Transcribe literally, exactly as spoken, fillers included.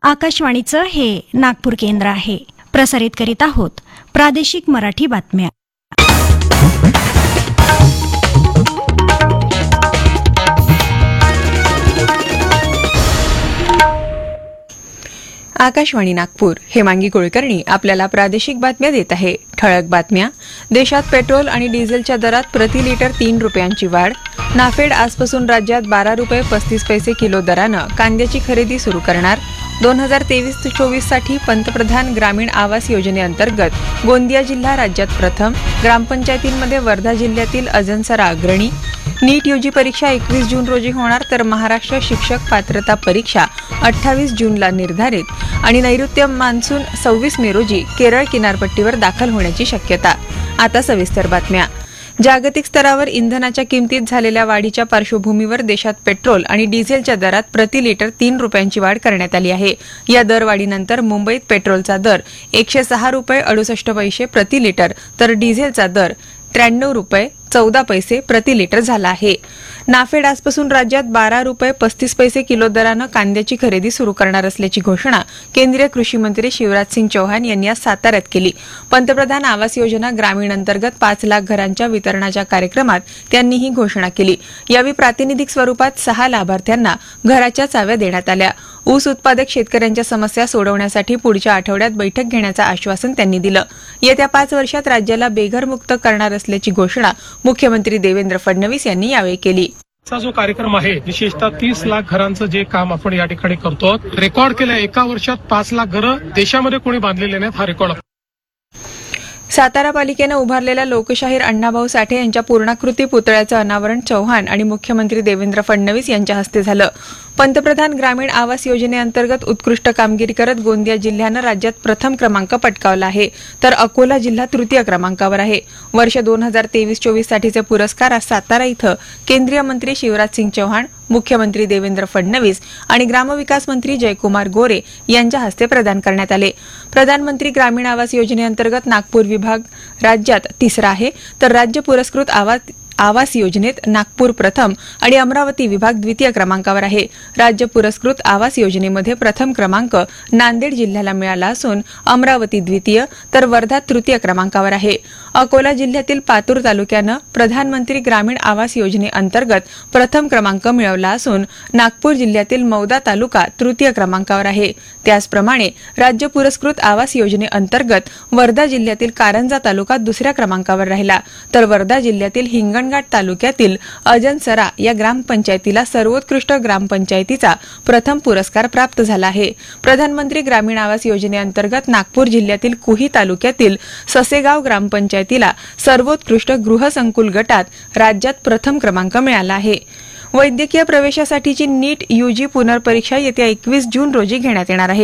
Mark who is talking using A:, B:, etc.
A: आकाशवाणीचं हे नागपूर केंद्र आहे. प्रसारित करीत आहोत प्रादेशिक मराठी बातम्या.
B: आकाशवाणी नागपूर. हेमांगी कुलकर्णी आपल्याला प्रादेशिक बातम्या देत आहे. ठळक बातम्या. देशात पेट्रोल आणि डिझेलच्या दरात प्रति लिटर तीन रुपयांची वाढ. नाफेड आजपासून राज्यात बारा रुपये पस्तीस पैसे किलो दरानं कांद्याची खरेदी सुरू करणार. दोन हजार तेवीस ते चोवीस साठी पंतप्रधान ग्रामीण आवास योजनेअंतर्गत गोंदिया जिल्हा राज्यात प्रथम. ग्रामपंचायतींमध्ये वर्धा जिल्ह्यातील अजनसरा अग्रणी. नीट यूजी परीक्षा एकवीस जून रोजी होणार, तर महाराष्ट्र शिक्षक पात्रता परीक्षा अठ्ठावीस जूनला निर्धारित. आणि नैऋत्य मान्सून सव्वीस मे रोजी केरळ किनारपट्टीवर दाखल होण्याची शक्यता. आता सविस्तर बातम्या. जागतिक स्तरावर इंधनाच्या किमतीत झालेल्या वाढीच्या पार्श्वभूमीवर देशात पेट्रोल आणि डिझेलच्या दरात प्रति लिटर तीन रुपयांची वाढ करण्यात आली आहे. या दरवाढीनंतर मुंबईत पेट्रोलचा दर एकशे सहा रुपये अडुसष्ट पैसे प्रति लिटर, तर डिझेलचा दर त्र्याण्णव रुपये चौदा पैसे प्रति लिटर झाला आहे. नाफेड आजपासून राज्यात बारा रुपये पस्तीस पैसे किलो दरानं कांद्याची खरेदी सुरू करणार असल्याची घोषणा केंद्रीय कृषी मंत्री शिवराज सिंग चौहान यांनी आज साताऱ्यात केली. पंतप्रधान आवास योजना ग्रामीण अंतर्गत पाच लाख घरांच्या वितरणाच्या कार्यक्रमात त्यांनी ही घोषणा केली. यावेळी प्रातिनिधिक स्वरूपात सहा लाभार्थ्यांना घराच्या चाव्या देण्यात आल्या. ऊस उत्पादक शेतकऱ्यांच्या समस्या सोडवण्यासाठी पुढच्या आठवड्यात बैठक घेण्याचं आश्वासन त्यांनी दिलं. येत्या पाच वर्षात राज्याला बेघरमुक्त करणार असल्याची घोषणा मुख्यमंत्री देवेंद्र फडणवीस यांनी यावेळी केली.
C: चा जो कार्यक्रम आहे, विशेषतः तीस लाख घरांचं जे काम आपण या ठिकाणी करतो, रेकॉर्ड केलं. एका वर्षात पाच लाख घरं देशामध्ये कोणी बांधलेले नाहीत, हा रेकॉर्ड.
B: सातारा पालिकेनं उभारलेल्या लोकशाहीर अण्णाभाऊ साठे यांच्या पूर्णाकृती पुतळ्याचं अनावरण चौहान आणि मुख्यमंत्री देवेंद्र फडणवीस यांच्या हस्ते झालं. पंतप्रधान ग्रामीण आवास योजनेअंतर्गत उत्कृष्ट कामगिरी करत गोंदिया जिल्ह्यानं राज्यात प्रथम क्रमांक पटकावला आहे, तर अकोला जिल्हा तृतीय क्रमांकावर आहे. वर्ष दोन हजार तेवीस चोवीस साठीचे पुरस्कार आज सातारा इथं केंद्रीय मंत्री शिवराज सिंग चौहान, मुख्यमंत्री देवेंद्र फडणवीस आणि ग्रामविकास मंत्री जयकुमार गोरे यांच्या हस्ते प्रदान करण्यात आले. प्रधानमंत्री ग्रामीण आवास योजनेअंतर्गत नागपूर विभाग राज्यात तिसरा आहे, तर राज्य पुरस्कृत आवास आवास योजनेत नागपूर प्रथम आणि अमरावती विभाग द्वितीय क्रमांकावर आहे. राज्य पुरस्कृत आवास योजनेमध्ये प्रथम क्रमांक नांदेड जिल्ह्याला मिळाला असून अमरावती द्वितीय, तर वर्धा तृतीय क्रमांकावर आहे. अकोला जिल्ह्यातील पातूर तालुक्यानं प्रधानमंत्री ग्रामीण आवास योजनेअंतर्गत प्रथम क्रमांक मिळवला असून नागपूर जिल्ह्यातील मौदा तालुका तृतीय क्रमांकावर आहे. त्याचप्रमाणे राज्य पुरस्कृत आवास योजनेअंतर्गत वर्धा जिल्ह्यातील कारंजा तालुका दुसऱ्या क्रमांकावर राहिला, तर वर्धा जिल्ह्यातील हिंगणघाट तालुक्यातील अजनसरा या ग्रामपंचायतीला सर्वोत्कृष्ट ग्रामपंचायतीचा प्रथम पुरस्कार प्राप्त झाला आहे. प्रधानमंत्री ग्रामीण आवास योजनेअंतर्गत नागपूर जिल्ह्यातील कुही तालुक्यातील ससेगाव ग्रामपंचायतीला सर्वोत्कृष्ट गृहसंकुल गटात राज्यात प्रथम क्रमांक मिळाला आहे. वैद्यकीय प्रवेशासाठीची नीट यूजी पुनर्परीक्षा येत्या एकवीस जून रोजी घेण्यात येणार आहे.